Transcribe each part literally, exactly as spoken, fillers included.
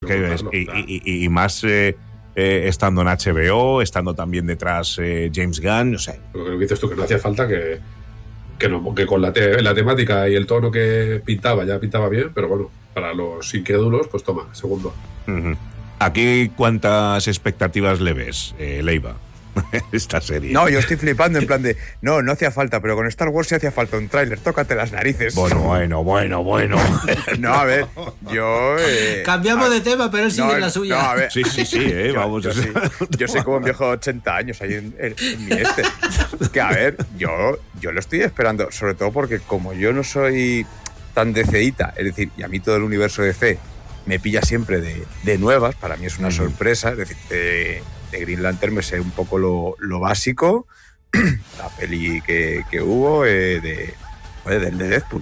que es, y, y, y más eh, eh, estando en H B O, estando también detrás eh, James Gunn, no sé. Lo que dices tú, que no hacía falta que, que, no, que con la, te, la temática y el tono que pintaba, ya pintaba bien, pero bueno, para los incrédulos, pues toma, segundo. Uh-huh. Aquí, ¿cuántas expectativas le ves, eh, Leiva? Esta serie. No, yo estoy flipando en plan de no, no hacía falta, pero con Star Wars sí hacía falta un tráiler, tócate las narices. Bueno, bueno, bueno, bueno. No, a ver, yo... Eh, Cambiamos a, de tema, pero él sigue no, en la suya. No, a ver. Sí, sí, sí, eh, yo, vamos. Yo, yo, sí, yo soy como un viejo de ochenta años ahí en, en, en mi este. Que a ver, yo, yo lo estoy esperando, sobre todo porque como yo no soy tan DCita, es decir, y a mí todo el universo de D C me pilla siempre de, de nuevas, para mí es una uh-huh. sorpresa, es decir, de, de Green Lantern me sé un poco lo, lo básico, la peli que, que hubo eh, de, de, de Deadpool.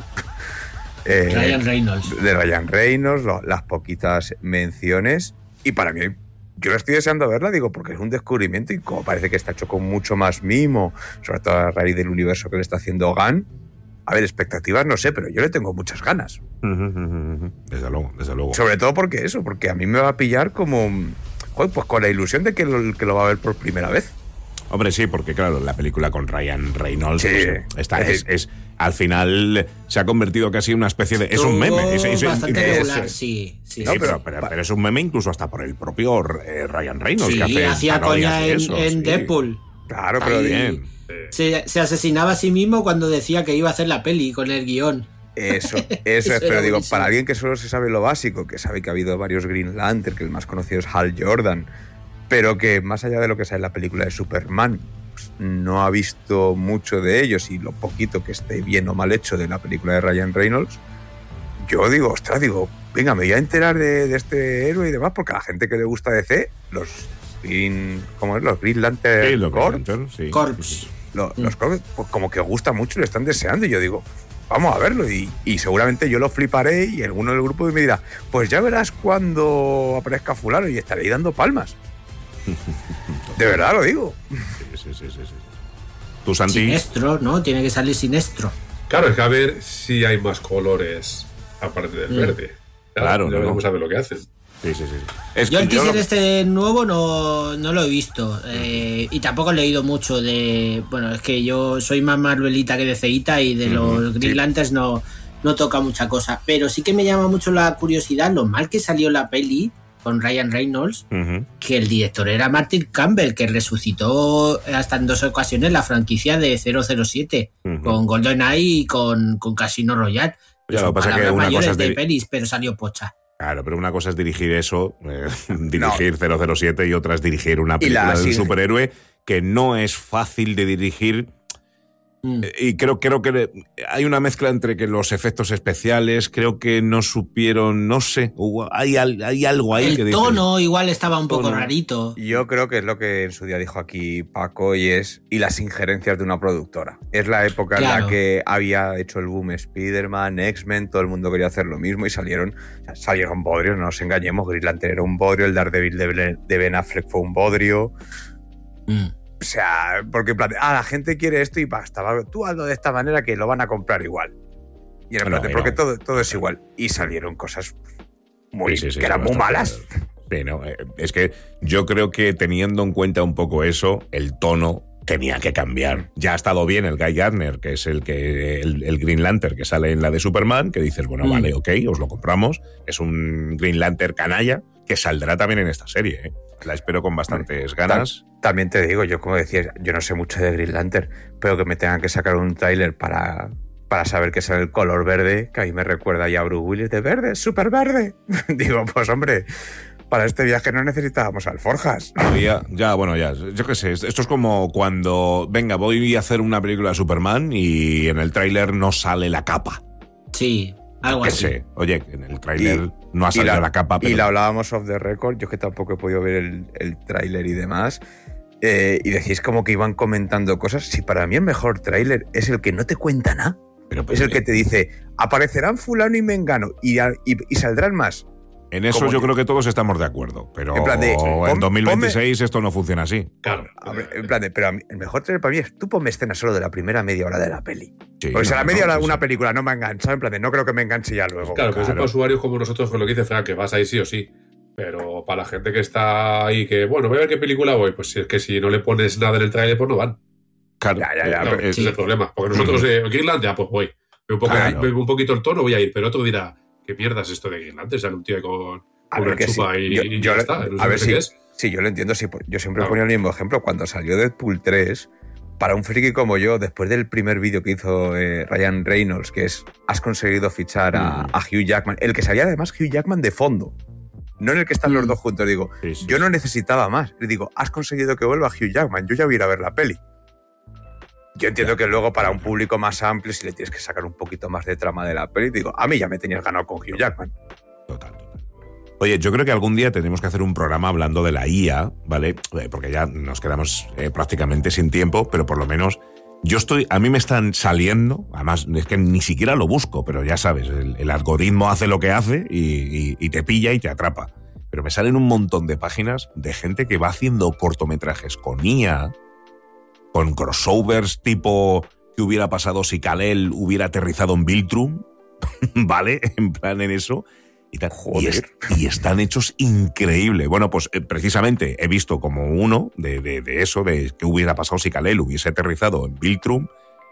Eh, Ryan Reynolds. De Ryan Reynolds, lo, las poquitas menciones, y para mí, yo lo estoy deseando verla, digo, porque es un descubrimiento y como parece que está hecho con mucho más mimo, sobre todo a raíz del universo que le está haciendo Gunn. A ver, expectativas no sé, pero yo le tengo muchas ganas. Desde luego, desde luego. Sobre todo porque eso, porque a mí me va a pillar como... Joder, pues con la ilusión de que lo, que lo va a ver por primera vez. Hombre, sí, porque claro, la película con Ryan Reynolds sí, pues, está, es, es, al final se ha convertido casi en una especie de... Es un meme. Es, es, bastante es, regular, es, sí. sí, no, sí pero, sí. Pero, pero es un meme incluso hasta por el propio eh, Ryan Reynolds. Sí, que hace hacía coña en, eso, en sí. Deadpool. Claro, pero bien. Se, se asesinaba a sí mismo cuando decía que iba a hacer la peli con el guión. Eso, eso, eso es, pero digo, buenísimo. Para alguien que solo se sabe lo básico, que sabe que ha habido varios Green Lantern, que el más conocido es Hal Jordan, pero que más allá de lo que sale en la película de Superman, pues no ha visto mucho de ellos y lo poquito que esté bien o mal hecho de la película de Ryan Reynolds, yo digo, ostras, digo, venga, me voy a enterar de, de este héroe y demás, porque a la gente que le gusta D C, los Green, ¿cómo es? Los Green Lantern, sí, los Corps, Lantern, sí. Corps. Los, mm. los Corps, pues como que gusta mucho y lo están deseando y yo digo, vamos a verlo y, y seguramente yo lo fliparé y alguno del grupo me dirá, pues ya verás cuando aparezca fulano y estaré ahí dando palmas. De verdad lo digo. Sí, sí, sí, sí, sí. ¿Tú, Santi? Sinestro, ¿no? Tiene que salir Sinestro. Claro, es que a ver si hay más colores aparte del mm. verde. Claro, ya no, vamos no. a ver lo que hacen. Sí, sí, sí. Es yo el teaser lo... este nuevo no, no lo he visto eh, y tampoco he leído mucho de... Bueno, es que yo soy más Marvelita que DCita y de los mm, Green sí. Lanterns no, no toca mucha cosa, pero sí que me llama mucho la curiosidad lo mal que salió la peli con Ryan Reynolds, uh-huh. que el director era Martin Campbell, que resucitó hasta en dos ocasiones la franquicia de cero cero siete, uh-huh. con GoldenEye y con, con Casino Royale. Ya, lo que pasa es que una cosa es de pelis, pero salió pocha. Claro, pero una cosa es dirigir eso, eh, dirigir no. cero cero siete y otra es dirigir una película de un superhéroe que no es fácil de dirigir. Mm. Y creo, creo que hay una mezcla entre que los efectos especiales, creo que no supieron, no sé, hay, hay algo ahí. El que tono dices, igual estaba un poco tono. rarito. Yo creo que es lo que en su día dijo aquí Paco y es y las injerencias de una productora. Es la época claro. en la que había hecho el boom Spider-Man, X-Men, todo el mundo quería hacer lo mismo y salieron, salieron bodrios, no nos engañemos, Green Lantern era un bodrio, el Daredevil de Ben Affleck fue un bodrio. Mm. O sea, porque en plan, ah, la gente quiere esto y basta, tú hazlo de esta manera que lo van a comprar igual. Y en el no, plan, no, porque no. todo, todo es igual. Y salieron cosas muy, sí, sí, sí, que eran muy malas. Sí, no, es que yo creo que teniendo en cuenta un poco eso, el tono tenía que cambiar. Ya ha estado bien el Guy Gardner, que es el que el, el Green Lantern que sale en la de Superman, que dices, bueno, mm. vale, ok, os lo compramos. Es un Green Lantern canalla que saldrá también en esta serie, ¿eh? La espero con bastantes ganas. También te digo, yo como decías, yo no sé mucho de Green Lantern, pero que me tengan que sacar un tráiler para, para saber que es el color verde, que a mí me recuerda ya a Bruce Willis de verde, súper verde. Digo, pues hombre, para este viaje no necesitábamos alforjas. Ya, ya, bueno, ya, yo qué sé, esto es como cuando, venga, voy a hacer una película de Superman y en el tráiler no sale la capa. Sí. Algo ¿Qué así. sé? Oye, en el tráiler no ha salido la, la capa. Pero... Y la hablábamos off the record, yo que tampoco he podido ver el, el tráiler y demás, eh, y decís como que iban comentando cosas. Si para mí el mejor tráiler es el que no te cuenta nada, pero, pero, es el que te dice, aparecerán fulano y mengano, y, y, y saldrán más. En eso yo, yo creo que todos estamos de acuerdo, pero en, plan de, pon, en dos mil veintiséis ponme, esto no funciona así. Claro. En plan de, pero el mejor trailer para mí es tú ponme escena solo de la primera media hora de la peli. Sí, Porque si no, a la media no, hora de sí. una película no me ha enganchado, en plan de no creo que me enganche ya luego. Claro, claro. pero son usuarios como nosotros con lo que dice Frank, que vas ahí sí o sí. Pero para la gente que está ahí, que bueno, voy a ver qué película voy, pues si es que si no le pones nada en el trailer, pues no van. Claro, ya, ya, ya, Claro, ese sí. es el problema. Porque nosotros, eh, Greenland, ya pues voy. Veo un, poco, Claro. veo un poquito el tono, voy a ir. Pero otro dirá, ¿qué mierda es esto de Greenland? Sale un tío con, con una chupa sí. y, yo, y yo ya le, está. No a ver sé si, qué es. Sí, yo lo entiendo. Sí, yo siempre claro. ponía el mismo ejemplo. Cuando salió Deadpool tres, para un friki como yo, después del primer vídeo que hizo eh, Ryan Reynolds, que es has conseguido fichar a, mm. a Hugh Jackman, el que salía además Hugh Jackman de fondo, no en el que están mm. los dos juntos. Digo, sí, sí, yo no necesitaba más. Le digo, has conseguido que vuelva Hugh Jackman, yo ya voy a ir a ver la peli. Yo entiendo que luego para un público más amplio, si le tienes que sacar un poquito más de trama de la peli, digo, a mí ya me tenías ganado con Hugh Jackman. Total, total. Oye, yo creo que algún día tenemos que hacer un programa hablando de la I A, ¿vale? Porque ya nos quedamos eh, prácticamente sin tiempo, pero por lo menos yo estoy, a mí me están saliendo, además es que ni siquiera lo busco, pero ya sabes, el, el algoritmo hace lo que hace y, y, y te pilla y te atrapa. Pero me salen un montón de páginas de gente que va haciendo cortometrajes con I A, con crossovers tipo ¿qué hubiera pasado si Kal-El hubiera aterrizado en Viltrum? ¿Vale? En plan en eso. Y, tal. Y, es, y están hechos increíble. Bueno, pues eh, precisamente he visto como uno de, de, de eso, de qué hubiera pasado si Kal-El hubiese aterrizado en Viltrum,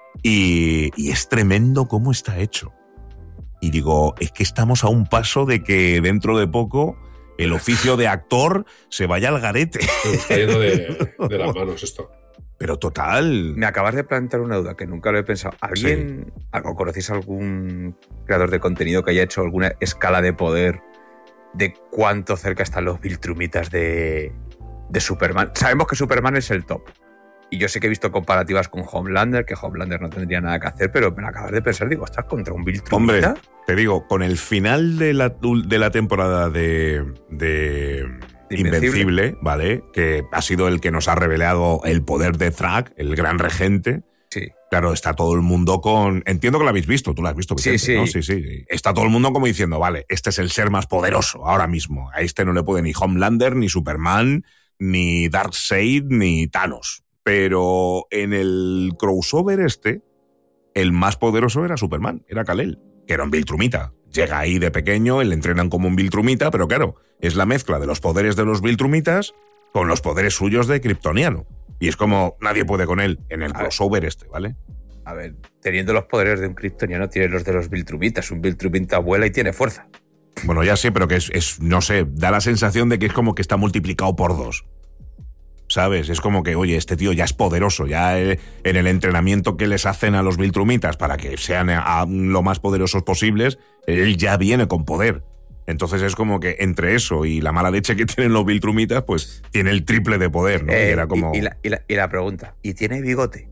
y, y es tremendo cómo está hecho. Y digo, es que estamos a un paso de que dentro de poco el oficio de actor se vaya al garete. Se está yendo de, de las manos esto. Pero total. Me acabas de plantear una duda que nunca lo he pensado. ¿Alguien, sí. o conocéis algún creador de contenido que haya hecho alguna escala de poder de cuánto cerca están los Viltrumitas de, de Superman? Sabemos que Superman es el top. Y yo sé que he visto comparativas con Homelander, que Homelander no tendría nada que hacer, pero me lo acabas de pensar, digo, ¿estás contra un Viltrumita? Hombre, te digo, con el final de la, de la temporada de... de... Invencible. Invencible, ¿vale? Que ha sido el que nos ha revelado el poder de Thrak, el gran regente. Sí. Claro, está todo el mundo con... Entiendo que lo habéis visto, tú lo has visto, Vicente, sí, sí. ¿no? Sí, sí. Está todo el mundo como diciendo, vale, este es el ser más poderoso ahora mismo. A este no le puede ni Homelander, ni Superman, ni Darkseid, ni Thanos. Pero en el crossover este, el más poderoso era Superman, era Kal-El, que era un Viltrumita. Llega ahí de pequeño, le entrenan como un Viltrumita, pero claro, es la mezcla de los poderes de los Viltrumitas con los poderes suyos de Kryptoniano. Y es como nadie puede con él en el a crossover ver, este, ¿vale? A ver, teniendo los poderes de un Kryptoniano, tiene los de los Viltrumitas. Un Viltrumita vuela y tiene fuerza. Bueno, ya sé, pero que es, es, no sé, da la sensación de que es como que está multiplicado por dos. ¿Sabes? Es como que, oye, este tío ya es poderoso, ya en el entrenamiento que les hacen a los Viltrumitas para que sean a lo más poderosos posibles, él ya viene con poder. Entonces es como que entre eso y la mala leche que tienen los Viltrumitas, pues tiene el triple de poder, ¿no? Eh, y, era como... y, y, la, y, la, y la pregunta, ¿y tiene bigote?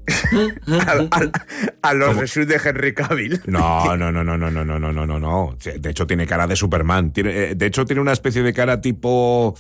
a, a, a los Jesús de Henry Cavill. No, no, no, no, no, no, no, no, no, no, no. De hecho tiene cara de Superman. Tiene, de hecho tiene una especie de cara tipo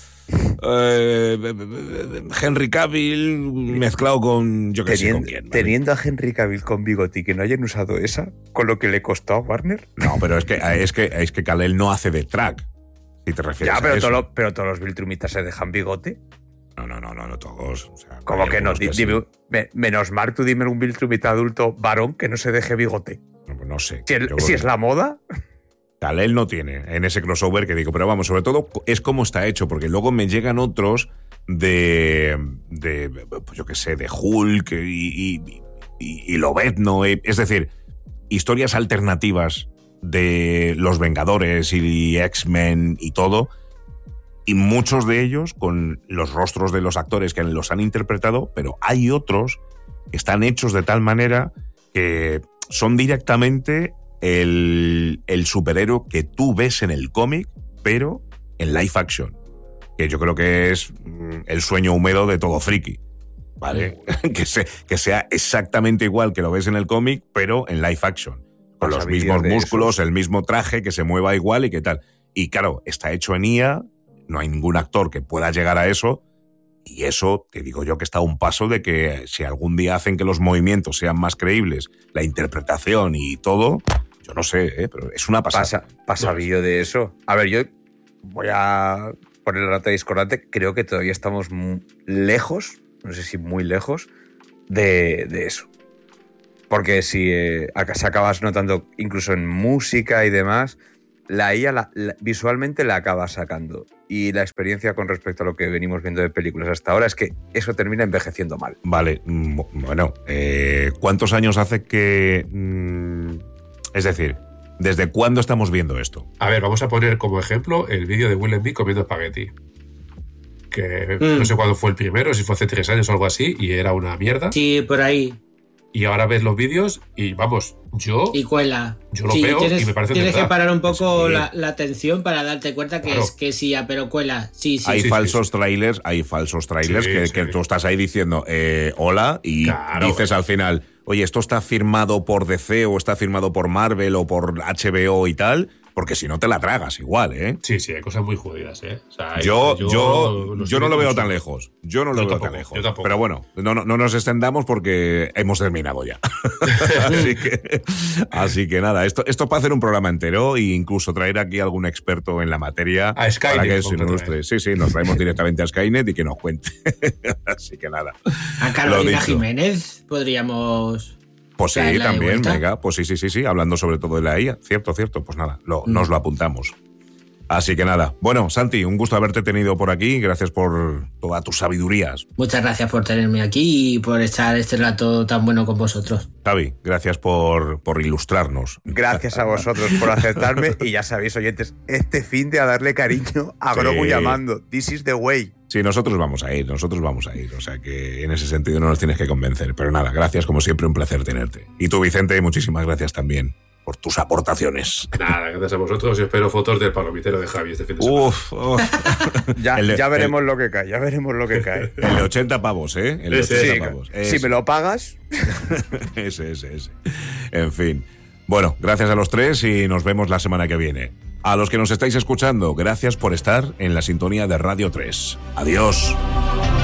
eh, Henry Cavill mezclado con yo qué sé con quién. ¿Vale? Teniendo a Henry Cavill con bigote y que no hayan usado esa, con lo que le costó a Warner. No, pero es que es que es que Kal-El no hace de Thrak. Si te refieres ya, pero, a eso. Todo lo, pero todos los Viltrumitas se dejan bigote. No, no, no, no, no todos. O sea, ¿cómo que no? Que dime, sí. me, menos Mark, tú dime un Viltrumita adulto varón que no se deje bigote. No, pues no sé. Si, el, si es la moda. Kal-El no tiene en ese crossover que digo, pero vamos, sobre todo es cómo está hecho, porque luego me llegan otros de, de pues yo qué sé, de Hulk y, y, y, y Lobezno, es decir, historias alternativas de los Vengadores y X-Men y todo, y muchos de ellos con los rostros de los actores que los han interpretado, pero hay otros que están hechos de tal manera que son directamente el, el superhéroe que tú ves en el cómic, pero en live action, que yo creo que es el sueño húmedo de todo friki, ¿vale? que, se, que sea exactamente igual que lo ves en el cómic, pero en live action. Con los mismos músculos, el mismo traje, que se mueva igual y qué tal. Y claro, está hecho en I A, no hay ningún actor que pueda llegar a eso, y eso, te digo yo que está a un paso de que si algún día hacen que los movimientos sean más creíbles, la interpretación y todo, yo no sé, ¿eh? Pero es una pasada. Pasa, pasabillo de eso. A ver, yo voy a poner la nota discordante, creo que todavía estamos lejos, no sé si muy lejos, de, de eso. Porque si eh, se acabas notando incluso en música y demás, la I A la, la, visualmente la acaba sacando. Y la experiencia con respecto a lo que venimos viendo de películas hasta ahora es que eso termina envejeciendo mal. Vale, bueno, eh, ¿cuántos años hace que...? Mmm, es decir, ¿desde cuándo estamos viendo esto? A ver, vamos a poner como ejemplo el vídeo de Will Smith comiendo espagueti. Que mm. no sé cuándo fue el primero, si fue hace tres años o algo así, y era una mierda. Sí, por ahí. Y ahora ves los vídeos y vamos, yo... Y cuela. Yo lo sí, veo tienes, y me parece Tienes verdad. que parar un poco sí. la, la atención para darte cuenta que claro. es que sí, pero cuela. Sí, sí. Hay sí, falsos sí, sí. trailers, hay falsos trailers sí, que, sí. que tú estás ahí diciendo eh, hola y claro, dices bueno. al final, oye, esto está firmado por D C o está firmado por Marvel o por H B O y tal... Porque si no te la tragas igual, ¿eh? Sí, sí, hay cosas muy jodidas, ¿eh? O sea, hay, yo, yo, yo, yo, yo no lo veo tan lejos. Yo no lo yo veo tampoco, tan lejos. yo tampoco. Pero bueno, no, no, no nos extendamos porque hemos terminado ya. así, que, así que nada, esto, esto para hacer un programa entero e incluso traer aquí a algún experto en la materia. A Skynet. Para que se ilustre. Sí, sí, nos traemos directamente a Skynet y que nos cuente. así que nada. A Carolina Jiménez podríamos... Pues sí, también, venga, pues sí, sí, sí, sí, hablando sobre todo de la I A, cierto, cierto, pues nada, lo, mm. nos lo apuntamos. Así que nada, bueno, Santi, un gusto haberte tenido por aquí, gracias por todas tus sabidurías. Muchas gracias por tenerme aquí y por echar este rato tan bueno con vosotros. Javi, gracias por, por ilustrarnos. Gracias a vosotros por aceptarme y ya sabéis, oyentes, este fin de a darle cariño a sí. Grogu llamando, this is the way. Sí, nosotros vamos a ir, nosotros vamos a ir, o sea que en ese sentido no nos tienes que convencer, pero nada, gracias como siempre, un placer tenerte. Y tú, Vicente, muchísimas gracias también por tus aportaciones. Nada, gracias a vosotros y espero fotos del palomitero de Javi este fin de semana. Uf, uf. ya, de, ya veremos el, lo que cae, ya veremos lo que cae. El de ochenta pavos, ¿eh? El de ese, ochenta sí, pavos. Si me lo pagas. ese, ese, ese. En fin. Bueno, gracias a los tres y nos vemos la semana que viene. A los que nos estáis escuchando, gracias por estar en la sintonía de Radio tres. Adiós.